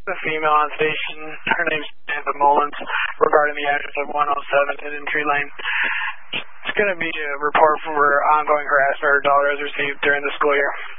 The female on station, her name's Samantha Mullins, regarding the address of 107 Hidden Tree Lane. It's going to be a report for ongoing harassment her daughter has received during the school year.